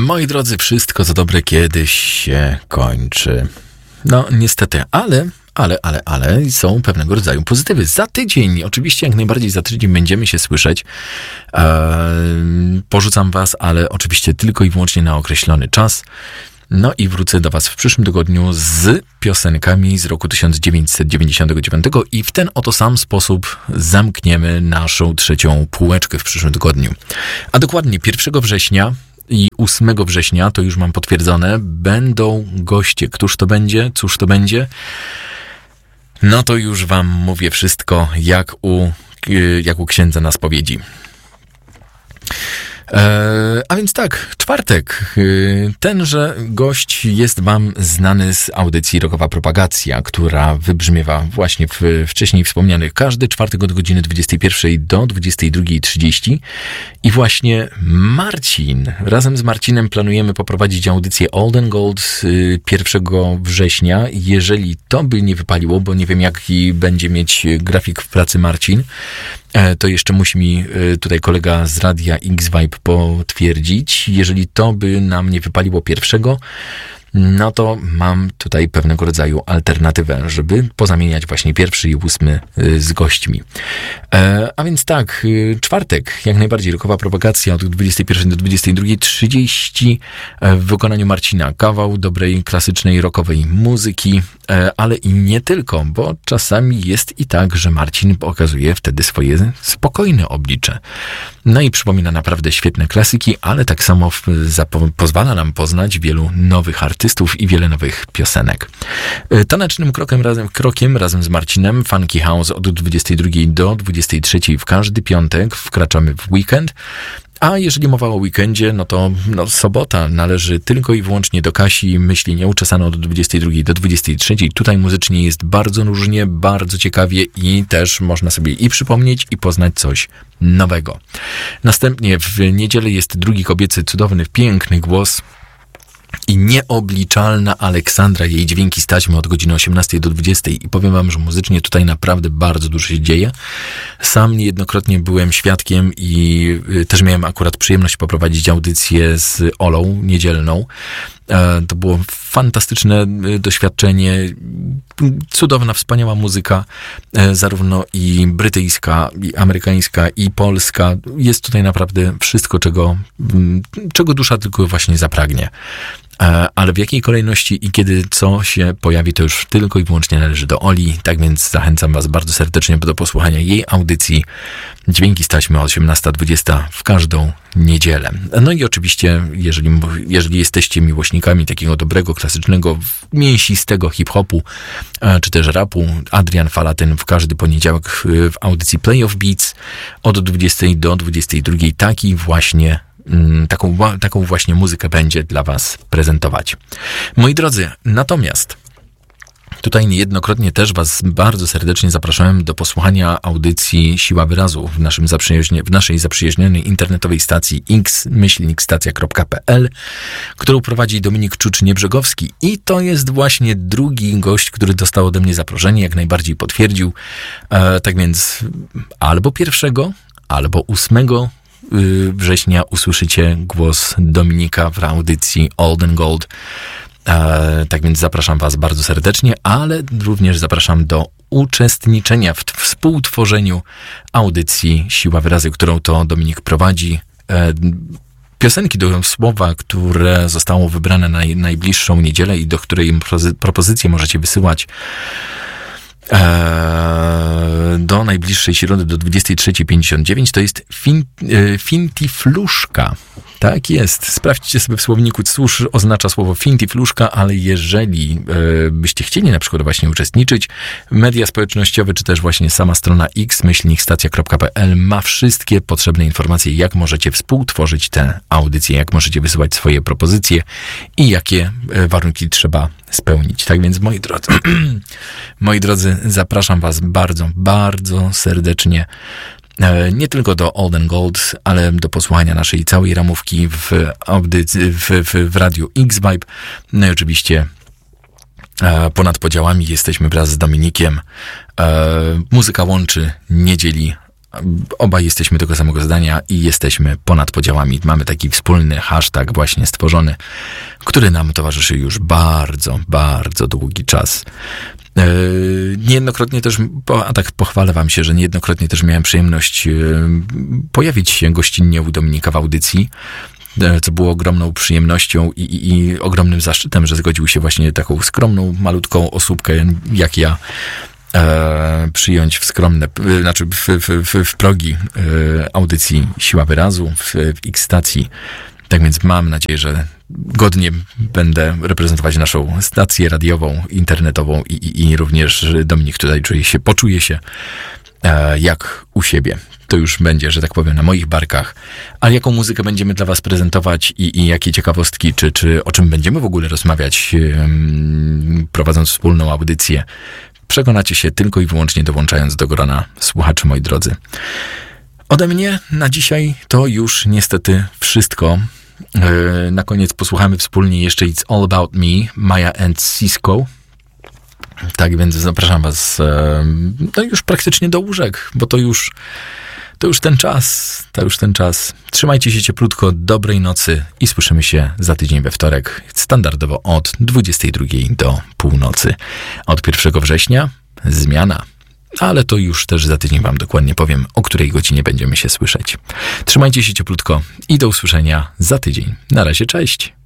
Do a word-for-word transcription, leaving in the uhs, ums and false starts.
Moi drodzy, wszystko co dobre kiedyś się kończy. No niestety, ale, ale, ale, ale są pewnego rodzaju pozytywy. Za tydzień, oczywiście jak najbardziej za tydzień będziemy się słyszeć. Eee, porzucam was, ale oczywiście tylko i wyłącznie na określony czas. No i wrócę do was w przyszłym tygodniu z piosenkami z roku tysiąc dziewięćset dziewięćdziesiątego dziewiątego i w ten oto sam sposób zamkniemy naszą trzecią półeczkę w przyszłym tygodniu. A dokładnie pierwszego września i ósmego września, to już mam potwierdzone, będą goście. Któż to będzie? Cóż to będzie? No to już wam mówię wszystko, jak u, jak u księdza na spowiedzi. Eee, a więc tak, czwartek. Eee, tenże gość jest wam znany z audycji Rockowa Propagacja, która wybrzmiewa właśnie w wcześniej wspomnianych każdy czwartek od godziny dwudziestej pierwszej do dwudziestej drugiej trzydzieści. I właśnie Marcin, razem z Marcinem planujemy poprowadzić audycję Old and Gold pierwszego września. Jeżeli to by nie wypaliło, bo nie wiem jaki będzie mieć grafik w pracy Marcin, to jeszcze musi mi tutaj kolega z radia X-Vibe potwierdzić. Jeżeli to by nam nie wypaliło pierwszego, no to mam tutaj pewnego rodzaju alternatywę, żeby pozamieniać właśnie pierwszy i ósmy z gośćmi. E, a więc tak, czwartek, jak najbardziej rockowa propagacja od dwudziestej pierwszej do dwudziestej drugiej trzydzieści w wykonaniu Marcina. Kawał dobrej, klasycznej, rockowej muzyki, e, ale i nie tylko, bo czasami jest i tak, że Marcin pokazuje wtedy swoje spokojne oblicze. No i przypomina naprawdę świetne klasyki, ale tak samo zapo- pozwala nam poznać wielu nowych artystów i wiele nowych piosenek. Tanecznym krokiem razem, krokiem razem z Marcinem Funky House od dwudziestej drugiej do dwudziestej trzeciej w każdy piątek wkraczamy w weekend. A jeżeli mowa o weekendzie, no to no, sobota należy tylko i wyłącznie do Kasi Myśli Nieuczesane od dwudziestej drugiej do dwudziestej trzeciej. Tutaj muzycznie jest bardzo różnie, bardzo ciekawie i też można sobie i przypomnieć, i poznać coś nowego. Następnie w niedzielę jest drugi kobiecy, cudowny, piękny głos i nieobliczalna Aleksandra, jej dźwięki z taśmy od godziny osiemnastej do dwudziestej i powiem wam, że muzycznie tutaj naprawdę bardzo dużo się dzieje. Sam niejednokrotnie byłem świadkiem i też miałem akurat przyjemność poprowadzić audycję z Olą niedzielną. To było fantastyczne doświadczenie, cudowna, wspaniała muzyka, zarówno i brytyjska, i amerykańska, i polska. Jest tutaj naprawdę wszystko, czego, czego dusza tylko właśnie zapragnie. Ale w jakiej kolejności i kiedy co się pojawi, to już tylko i wyłącznie należy do Oli. Tak więc zachęcam was bardzo serdecznie do posłuchania jej audycji Dźwięki z taśmy osiemnasta dwudziesta w każdą niedzielę. No i oczywiście, jeżeli, jeżeli jesteście miłośnikami takiego dobrego, klasycznego, mięsistego hip-hopu, czy też rapu, Adrian Falatyn w każdy poniedziałek w audycji Play of Beats od dwudziestej do dwudziestej drugiej taki właśnie Taką, taką właśnie muzykę będzie dla was prezentować. Moi drodzy, natomiast tutaj niejednokrotnie też was bardzo serdecznie zapraszałem do posłuchania audycji Siła Wyrazu w, naszym zaprzyjaźnie, w naszej zaprzyjaźnionej internetowej stacji x myślnik stacja kropka p l, którą prowadzi Dominik Czucz-Niebrzegowski i to jest właśnie drugi gość, który dostał ode mnie zaproszenie, jak najbardziej potwierdził. E, tak więc albo pierwszego, albo ósmego września usłyszycie głos Dominika w audycji Old and Gold. E, tak więc zapraszam was bardzo serdecznie, ale również zapraszam do uczestniczenia w współtworzeniu audycji Siła Wyrazu, którą to Dominik prowadzi. E, piosenki do słowa, które zostało wybrane na najbliższą niedzielę i do której propozycje możecie wysyłać do najbliższej środy do dwudziestej trzeciej pięćdziesiąt dziewięć to jest fin, fintifluszka. Tak jest. Sprawdźcie sobie w słowniku, cóż oznacza słowo fintifluszka, ale jeżeli e, byście chcieli na przykład właśnie uczestniczyć, media społecznościowe, czy też właśnie sama strona x myślnik stacja kropka p l ma wszystkie potrzebne informacje, jak możecie współtworzyć te audycje, jak możecie wysyłać swoje propozycje i jakie warunki trzeba spełnić. Tak więc moi drodzy, moi drodzy, zapraszam was bardzo, bardzo serdecznie nie tylko do Old and Gold, ale do posłuchania naszej całej ramówki w, audycy, w, w, w radiu X-Vibe. No i oczywiście ponad podziałami jesteśmy wraz z Dominikiem. Muzyka łączy, nie dzieli, obaj jesteśmy tego samego zdania i jesteśmy ponad podziałami. Mamy taki wspólny hashtag właśnie stworzony, który nam towarzyszy już bardzo, bardzo długi czas. Yy, niejednokrotnie też, a tak pochwalę wam się, że niejednokrotnie też miałem przyjemność yy, pojawić się gościnnie u Dominika w audycji, yy, co było ogromną przyjemnością i, i, i ogromnym zaszczytem, że zgodził się właśnie taką skromną, malutką osóbkę jak ja e, przyjąć w skromne, yy, znaczy w, w, w, w progi yy, audycji Siła Wyrazu w, w X-stacji. Tak więc mam nadzieję, że godnie będę reprezentować naszą stację radiową, internetową i, i, i również Dominik tutaj czuje się, poczuje się e, jak u siebie. To już będzie, że tak powiem, na moich barkach. Ale jaką muzykę będziemy dla was prezentować i, i jakie ciekawostki, czy, czy o czym będziemy w ogóle rozmawiać, e, prowadząc wspólną audycję, przekonacie się tylko i wyłącznie dołączając do grona słuchaczy, moi drodzy. Ode mnie na dzisiaj to już niestety wszystko. Na koniec posłuchamy wspólnie jeszcze It's All About Me, Maya and Cisco. Tak więc zapraszam was no już praktycznie do łóżek, bo to już, to już ten czas, to już ten czas. Trzymajcie się cieplutko, dobrej nocy i słyszymy się za tydzień we wtorek, standardowo od dwudziestej drugiej do północy. Od pierwszego września zmiana. Ale to już też za tydzień wam dokładnie powiem, o której godzinie będziemy się słyszeć. Trzymajcie się cieplutko i do usłyszenia za tydzień. Na razie, cześć!